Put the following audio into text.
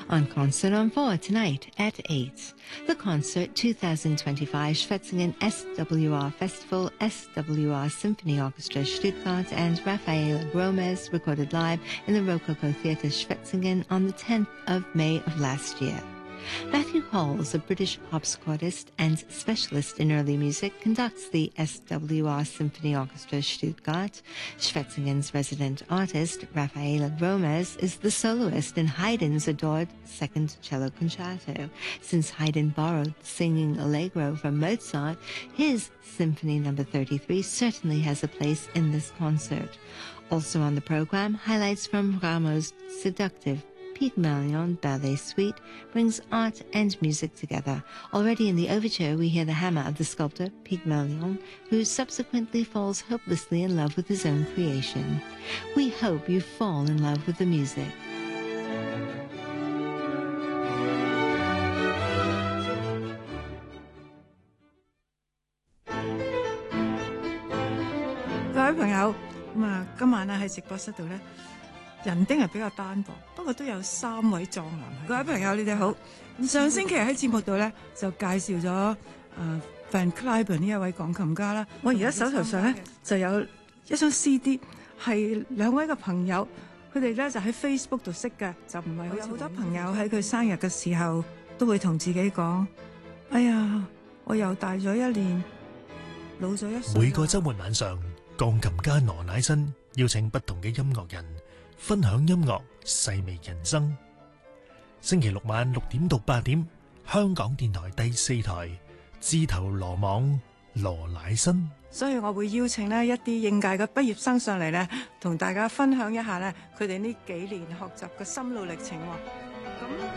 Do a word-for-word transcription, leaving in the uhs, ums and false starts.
On Concert on four tonight at eight. The concert twenty twenty-five Schwetzingen S W R Festival, S W R Symphony Orchestra Stuttgart and Rafaela Gomez recorded live in the Rococo Theatre Schwetzingen on the tenth of May of last year. Matthew Halls, a British harpsichordist and specialist in early music, conducts the S W R Symphony Orchestra Stuttgart. Schwetzingen's resident artist, Rafaela Gomez, is the soloist in Haydn's adored Second Cello Concerto. Since Haydn borrowed the singing allegro from Mozart, his Symphony Number thirty-three certainly has a place in this concert. Also on the program, highlights from Rameau's seductive Pygmalion Ballet Suite brings art and music together. Already in the overture, we hear the hammer of the sculptor Pygmalion, who subsequently falls hopelessly in love with his own creation. We hope you fall in love with the music. 各位朋友，咁啊，今晚啊喺直播室度咧。 人丁係比較單薄，不過都有三位壯男。各位朋友，你哋好。上星期喺節目度咧就介紹咗誒 Van Cliburn 呢一位鋼琴家啦。我而家手頭上咧就有一張 C D， 係兩位嘅朋友，佢哋咧就喺 Facebook 度識嘅，就唔係好似好多朋友喺佢生日嘅時候都會同自己講：哎呀，我又大咗一年，老咗一歲。 每個週末晚上，鋼琴家羅乃真邀請不同嘅音樂人。 分享音樂，細味人生。星期六晚六點到八點，香港電台第四台，自投羅網羅乃新。 所以我會邀請呢一啲應屆嘅畢業生上嚟呢，同大家分享一下呢佢哋呢幾年學習嘅心路歷程喎。咁